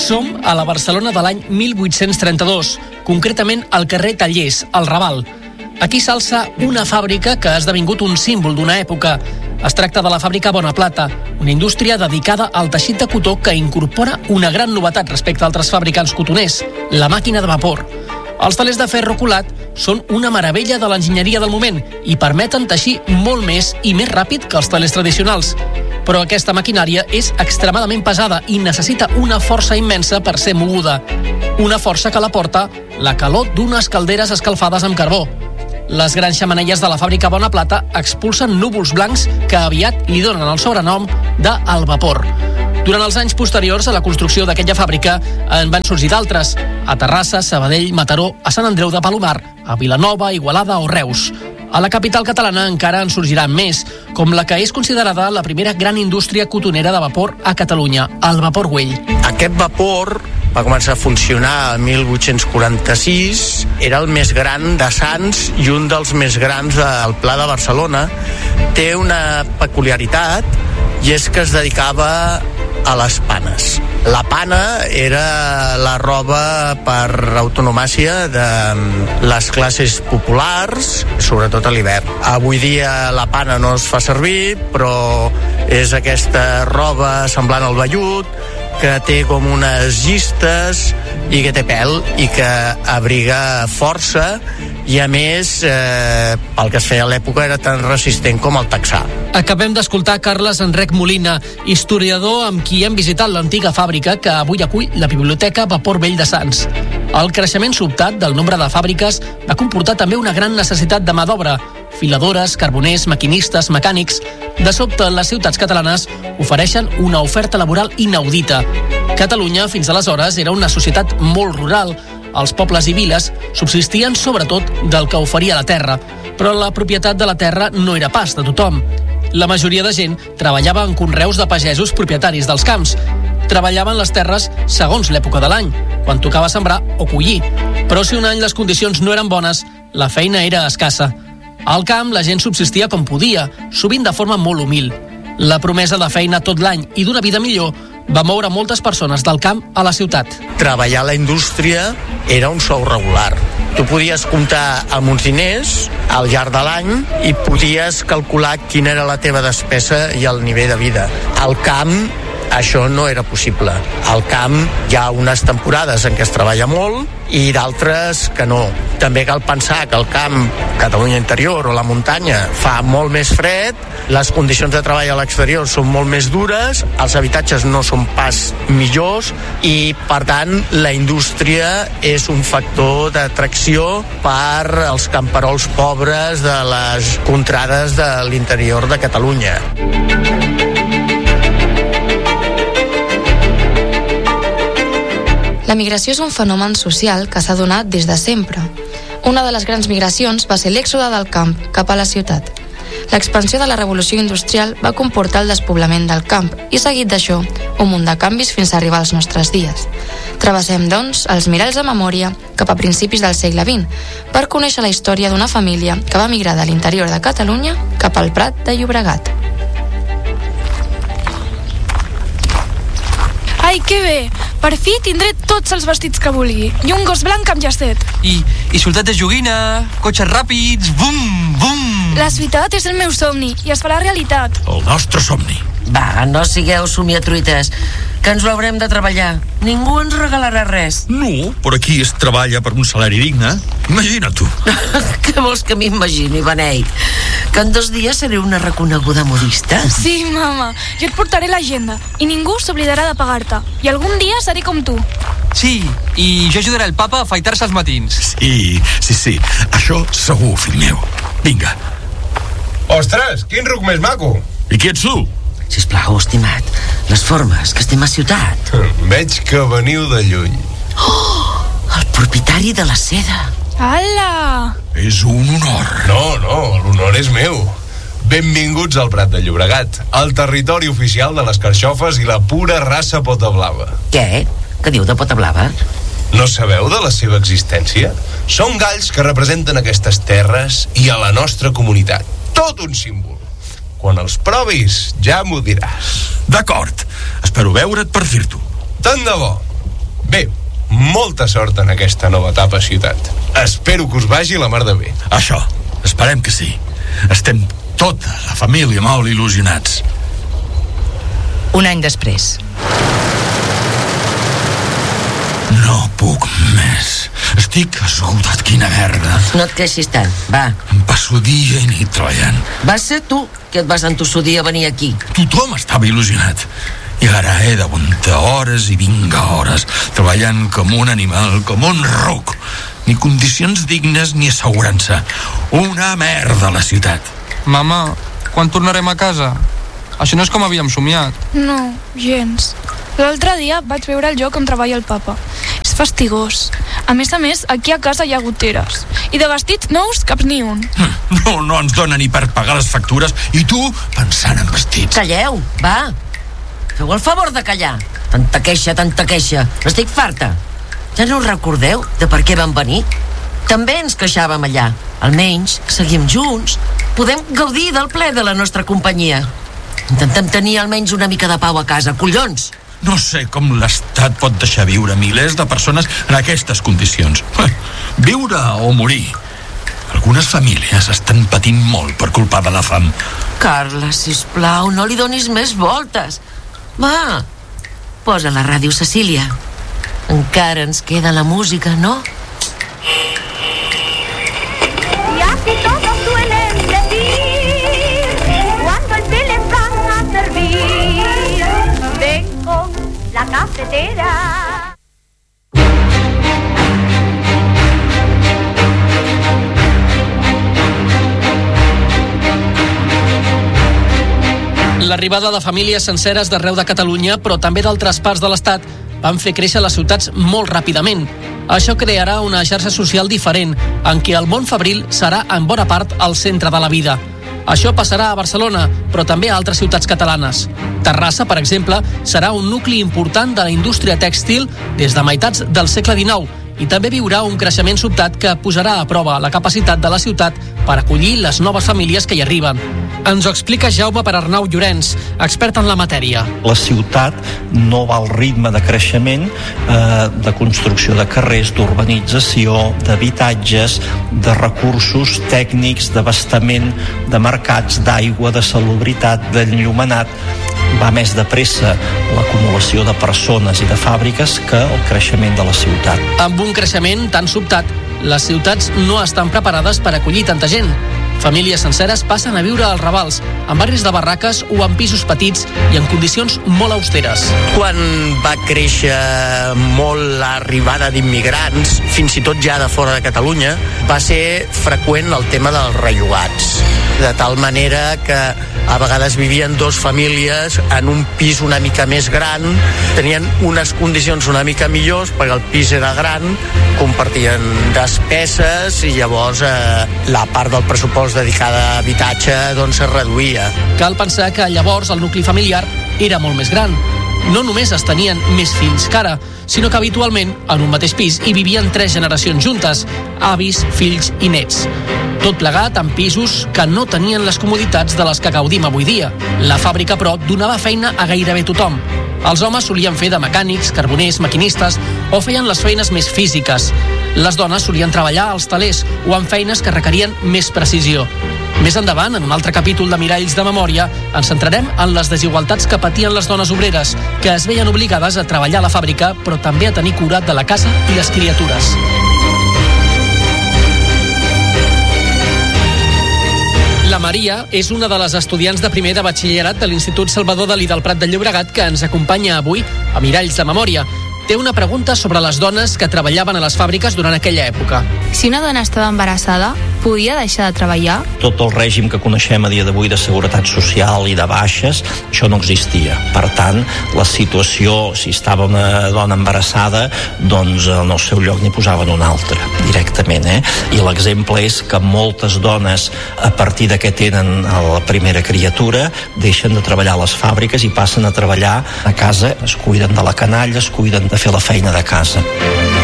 Som a la Barcelona de l'any 1832, concretament al carrer Tallers, al Raval. Aquí s'alça una fàbrica que ha esdevingut un símbol d'una època. Es tracta de la fàbrica Bonaplata, una indústria dedicada al teixit de cotó que incorpora una gran novetat respecte a altres fabricants cotoners, la màquina de vapor. Els telers de ferro colat són una meravella de l'enginyeria del moment i permeten teixir molt més i més ràpid que els telers tradicionals. Però aquesta maquinària és extremadament pesada i necessita una força immensa per ser moguda. Una força que la porta la calor d'unes calderes escalfades amb carbó. Les grans xemeneies de la fàbrica Bonaplata expulsen núvols blancs que aviat li donen el sobrenom de el vapor. Durant els anys posteriors a la construcció d'aquella fàbrica en van sorgir d'altres, a Terrassa, Sabadell, Mataró, a Sant Andreu de Palomar, a Vilanova, Igualada o Reus. A la capital catalana encara en sorgiran més, com la que és considerada la primera gran indústria cotonera de vapor a Catalunya, el Vapor Güell. Aquest vapor va començar a funcionar el 1846, era el més gran de Sants i un dels més grans del Pla de Barcelona. Té una peculiaritat i és que es dedicava a les panes. La pana era la roba per autonomàcia de les classes populars, sobretot a l'hivern. Avui dia la pana no es fa servir, però és aquesta roba semblant al vellut, que té com unes llistes i que té pèl i que abriga força i a més el que es feia a l'època era tan resistent com el texà. Acabem d'escoltar Carles Enrec Molina, historiador amb qui hem visitat l'antiga fàbrica que avui acull la Biblioteca Vapor Vell de Sants. El creixement sobtat del nombre de fàbriques va comportar també una gran necessitat de mà d'obra. Filadores, carboners, maquinistes, mecànics. De sobte, les ciutats catalanes ofereixen una oferta laboral inaudita. Catalunya, fins aleshores, era una societat molt rural. Els pobles i viles subsistien sobretot del que oferia la terra, però la propietat de la terra no era pas de tothom. La majoria de gent treballava en conreus de pagesos propietaris dels camps. Treballaven les terres segons l'època de l'any, quan tocava sembrar o collir. Però si un any les condicions no eren bones, la feina era escassa. Al camp la gent subsistia com podia, sovint de forma molt humil. La promesa de feina tot l'any i d'una vida millor va moure moltes persones del camp a la ciutat. Treballar a la indústria era un sou regular. Tu podies comptar amb uns diners al llarg de l'any i podies calcular quina era la teva despesa i el nivell de vida. Al camp això no era possible. Al camp hi ha unes temporades en què es treballa molt i d'altres que no. També cal pensar que el camp, Catalunya interior o la muntanya, fa molt més fred, les condicions de treball a l'exterior són molt més dures, els habitatges no són pas millors i, per tant, la indústria és un factor d'atracció per als camperols pobres de les contrades de l'interior de Catalunya. La migració és un fenomen social que s'ha donat des de sempre. Una de les grans migracions va ser l'èxode del camp cap a la ciutat. L'expansió de la revolució industrial va comportar el despoblament del camp i, seguit d'això, un munt de canvis fins a arribar als nostres dies. Travessem, doncs, els miralls de memòria cap a principis del segle XX per conèixer la història d'una família que va migrar de l'interior de Catalunya cap al Prat de Llobregat. Ai, que bé! Per fi tindré tots els vestits que vulgui. I un gos blanc amb llacet. I soldat de joguina, cotxes ràpids, bum, bum! La ciutat és el meu somni i es farà realitat. El nostre somni. Va, no sigueu somiatruites, que ens ho haurem de treballar. Ningú ens regalarà res. No, però aquí es treballa per un salari digne. Imagina't tu. Què vols que m'imagini, Beneit? Que en 2 dies seré una reconeguda modista? Sí, mama, jo et portaré l'agenda i ningú s'oblidarà de pagar-te. I algun dia seré com tu. Sí, i jo ajudaré el papa a afaitar-se els matins. Sí. Això segur, fill meu. Vinga. Ostres, quin ruc més maco. I qui ets tu? Sisplau, estimat, les formes, que estem a ciutat. Veig que veniu de lluny. Oh, el propietari de la seda. Ala! És un honor. No, l'honor és meu. Benvinguts al Prat de Llobregat, el territori oficial de les carxofes i la pura raça pota blava. Què? Què diu de pota blava? No sabeu de la seva existència? Són galls que representen aquestes terres i a la nostra comunitat. Tot un símbol. Quan els provis, ja m'ho diràs. D'acord. Espero veure't per dir-t'ho. Tant de bo. Bé, molta sort en aquesta nova etapa a ciutat. Espero que us vagi la mar de bé. Això, esperem que sí. Estem tota la família molt il·lusionats. Un any després. No puc més. Estic esgotat, quina merda. No et queixis tant, va. Em passo dia i nit treballant. Va ser tu que et vas entossudir a venir aquí. Tothom estava il·lusionat. I ara he d'aguantar hores i vinga hores, treballant com un animal, com un ruc. Ni condicions dignes ni assegurança. Una merda a la ciutat. Mama, quan tornarem a casa? Això no és com havíem somiat. No, gens. L'altre dia vaig veure el lloc on treballa el papa. És fastigós. A més, aquí a casa hi ha goteres. I de vestits nous, cap ni un. No ens dona ni per pagar les factures. I tu, pensant en vestits. Calleu, va. Feu el favor de callar. Tanta queixa. Estic farta. Ja no us recordeu de per què vam venir? També ens queixàvem allà. Almenys seguim junts. Podem gaudir del ple de la nostra companyia. Intentem tenir almenys una mica de pau a casa, collons. No sé com l'Estat pot deixar viure milers de persones en aquestes condicions. Viure o morir. Algunes famílies estan patint molt per culpa de la fam. Carla, sisplau, no li donis més voltes. Va, posa la ràdio, Cecília. Encara ens queda la música, no? Y así todos suelen decir cuando el té les van a servir. Ven con la cafetera. L'arribada de famílies senceres d'arreu de Catalunya, però també d'altres parts de l'Estat, van fer créixer les ciutats molt ràpidament. Això crearà una xarxa social diferent, en què el món fabril serà en bona part el centre de la vida. Això passarà a Barcelona, però també a altres ciutats catalanes. Terrassa, per exemple, serà un nucli important de la indústria tèxtil des de meitats del segle XIX i també viurà un creixement sobtat que posarà a prova la capacitat de la ciutat per acollir les noves famílies que hi arriben. Ens ho explica Jaume Perarnau Llorenç, expert en la matèria. La ciutat no va al ritme de creixement de construcció de carrers, d'urbanització, d'habitatges, de recursos tècnics, d'abastament, de mercats, d'aigua, de salubritat, d'enllumenat. Va més de pressa l'acumulació de persones i de fàbriques que el creixement de la ciutat. Amb un creixement tan sobtat, les ciutats no estan preparades per acollir tanta gent. Famílies senceres passen a viure als Ravals, en barris de barraques o en pisos petits i en condicions molt austeres. Quan va créixer molt l'arribada d'immigrants, fins i tot ja de fora de Catalunya, va ser freqüent el tema dels rellogats. De tal manera que a vegades vivien dues famílies en un pis una mica més gran, tenien unes condicions una mica millors perquè el pis era gran, compartien despeses i llavors la part del pressupost dedicada a habitatge doncs es reduïa. Cal pensar que llavors el nucli familiar era molt més gran. No només es tenien més fills que ara, sinó que habitualment en un mateix pis hi vivien 3 generacions juntes, avis, fills i nets. Tot plegat en pisos que no tenien les comoditats de les que gaudim avui dia. La fàbrica, però, donava feina a gairebé tothom. Els homes solien fer de mecànics, carboners, maquinistes o feien les feines més físiques. Les dones solien treballar als telers o en feines que requerien més precisió. Més endavant, en un altre capítol de Miralls de Memòria, ens centrarem en les desigualtats que patien les dones obreres, que es veien obligades a treballar a la fàbrica, però també a tenir cura de la casa i les criatures. La Maria és una de les estudiants de primer de batxillerat de l'Institut Salvador Dalí del Prat de Llobregat que ens acompanya avui a Miralls de Memòria. Té una pregunta sobre les dones que treballaven a les fàbriques durant aquella època. Si una dona estava embarassada, podia deixar de treballar? Tot el règim que coneixem a dia d'avui de seguretat social i de baixes, això no existia. Per tant, la situació, si estava una dona embarassada, doncs en el seu lloc n'hi posaven una altra, directament. I l'exemple és que moltes dones, a partir de que tenen la primera criatura, deixen de treballar a les fàbriques i passen a treballar a casa, es cuiden de la canalla, es cuiden de fer la feina de casa.